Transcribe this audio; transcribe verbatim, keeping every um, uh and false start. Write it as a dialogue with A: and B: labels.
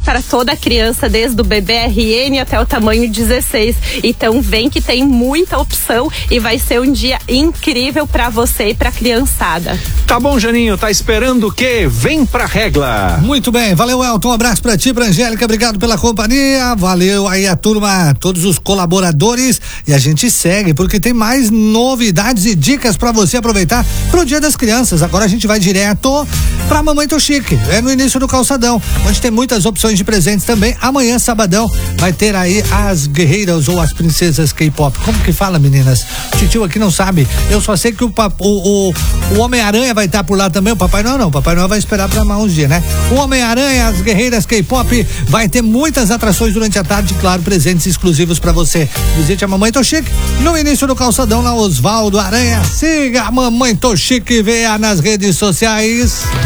A: para toda criança, desde o bebê R N até o tamanho dezesseis. Então vem que tem muita opção e vai ser um dia incrível para você e para a criançada.
B: Tá bom, Janinho, tá esperando o quê? Vem pra Regla.
C: Muito bem, valeu, Elton, um abraço pra ti, pra Angélica, obrigado pela companhia, valeu aí a turma, todos os colaboradores, e a gente segue, porque tem mais novidades e dicas pra você aproveitar pro Dia das Crianças. Agora a gente vai direto pra Mamãe Tô Chique, é no início do calçadão, onde tem muitas opções de presentes também. Amanhã, sabadão, vai ter aí as guerreiras ou as princesas K-pop. Como que fala, meninas? O titio aqui não sabe, eu só sei que o, o, o, o Homem-Aranha vai estar por lá também, o Papai Noel não, o Papai Noel vai esperar pra amar uns dias, né? O Homem-Aranha, as guerreiras K-pop, vai ter muitas atrações durante a tarde, claro, presentes exclusivos pra você. Visite a Mamãe Tô Chique no início do calçadão na Osvaldo Aranha. Siga a Mamãe Tô Chique, veja nas redes sociais.